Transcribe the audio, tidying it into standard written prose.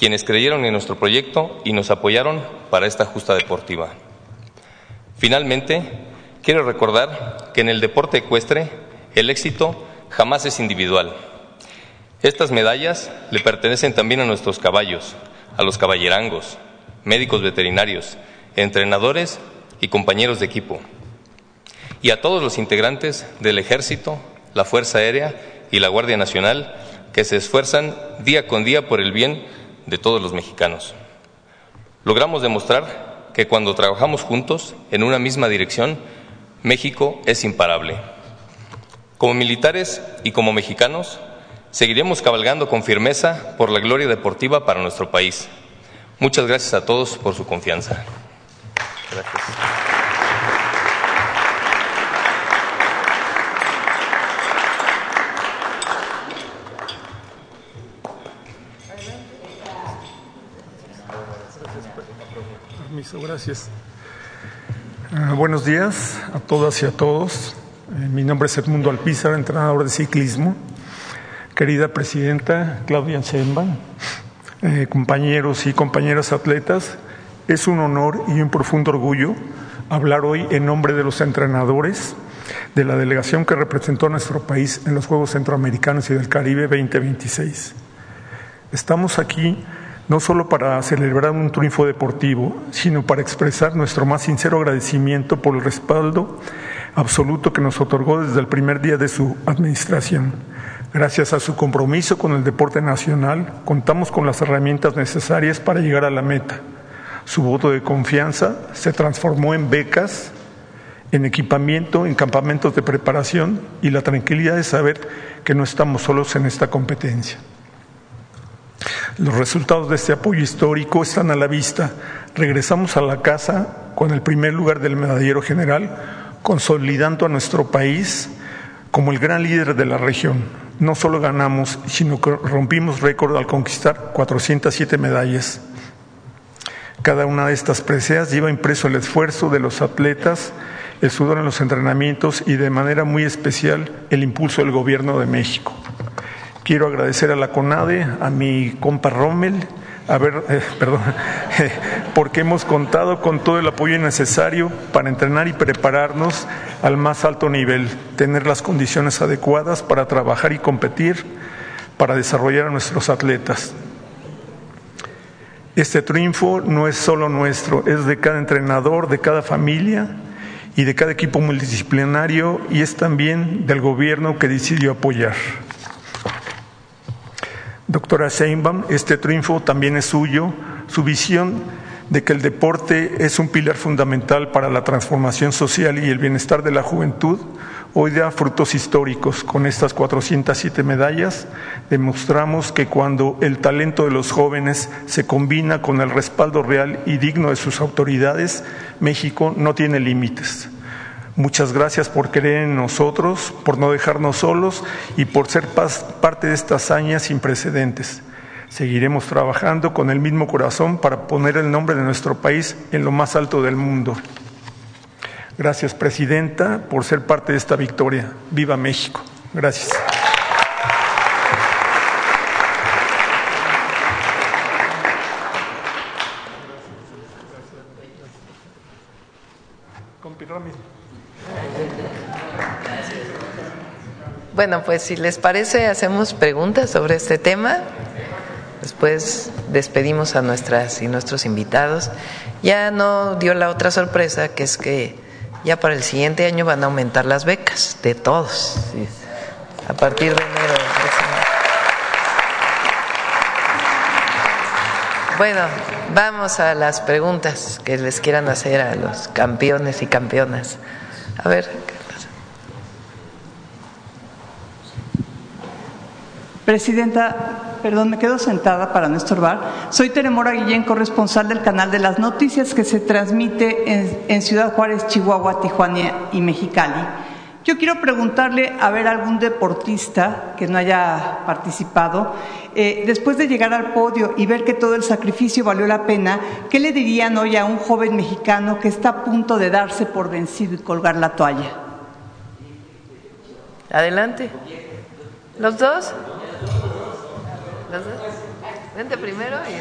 quienes creyeron en nuestro proyecto y nos apoyaron para esta justa deportiva. Finalmente, quiero recordar que en el deporte ecuestre el éxito jamás es individual. Estas medallas le pertenecen también a nuestros caballos, a los caballerangos, médicos veterinarios, entrenadores y compañeros de equipo, y a todos los integrantes del Ejército, la Fuerza Aérea y la Guardia Nacional que se esfuerzan día con día por el bien de todos los mexicanos. Logramos demostrar que cuando trabajamos juntos en una misma dirección, México es imparable. Como militares y como mexicanos, seguiremos cabalgando con firmeza por la gloria deportiva para nuestro país. Muchas gracias a todos por su confianza. Gracias. Gracias. Buenos días a todas y a todos. Mi nombre es Edmundo Alpizar, entrenador de ciclismo. Querida presidenta Claudia Sheinbaum, compañeros y compañeras atletas, es un honor y un profundo orgullo hablar hoy en nombre de los entrenadores de la delegación que representó a nuestro país en los Juegos Centroamericanos y del Caribe 2026. Estamos aquí no solo para celebrar un triunfo deportivo, sino para expresar nuestro más sincero agradecimiento por el respaldo absoluto que nos otorgó desde el primer día de su administración. Gracias a su compromiso con el deporte nacional, contamos con las herramientas necesarias para llegar a la meta. Su voto de confianza se transformó en becas, en equipamiento, en campamentos de preparación y la tranquilidad de saber que no estamos solos en esta competencia. Los resultados de este apoyo histórico están a la vista. Regresamos a la casa con el primer lugar del medallero general, consolidando a nuestro país como el gran líder de la región. No solo ganamos, sino que rompimos récord al conquistar 407 medallas. Cada una de estas preseas lleva impreso el esfuerzo de los atletas, el sudor en los entrenamientos y de manera muy especial el impulso del Gobierno de México. Quiero agradecer a la CONADE, a mi compa Rommel, porque hemos contado con todo el apoyo necesario para entrenar y prepararnos al más alto nivel, tener las condiciones adecuadas para trabajar y competir, para desarrollar a nuestros atletas. Este triunfo no es solo nuestro, es de cada entrenador, de cada familia y de cada equipo multidisciplinario, y es también del gobierno que decidió apoyar. Doctora Sheinbaum, este triunfo también es suyo. Su visión de que el deporte es un pilar fundamental para la transformación social y el bienestar de la juventud hoy da frutos históricos. Con estas 407 medallas demostramos que cuando el talento de los jóvenes se combina con el respaldo real y digno de sus autoridades, México no tiene límites. Muchas gracias por creer en nosotros, por no dejarnos solos y por ser parte de esta hazaña sin precedentes. Seguiremos trabajando con el mismo corazón para poner el nombre de nuestro país en lo más alto del mundo. Gracias, presidenta, por ser parte de esta victoria. ¡Viva México! Gracias. Bueno, pues si les parece, hacemos preguntas sobre este tema. Después despedimos a nuestras y nuestros invitados. Ya no dio la otra sorpresa, que es que ya para el siguiente año van a aumentar las becas de todos, ¿sí? A partir de enero. Bueno, vamos a las preguntas que les quieran hacer a los campeones y campeonas. A ver. Presidenta, perdón, me quedo sentada para no estorbar. Soy Teremora Guillén, corresponsal del canal de las noticias que se transmite en Ciudad Juárez, Chihuahua, Tijuana y Mexicali. Yo quiero preguntarle, a ver, algún deportista que no haya participado, después de llegar al podio y ver que todo el sacrificio valió la pena, ¿qué le dirían hoy a un joven mexicano que está a punto de darse por vencido y colgar la toalla? Adelante. ¿Los dos? Vente primero y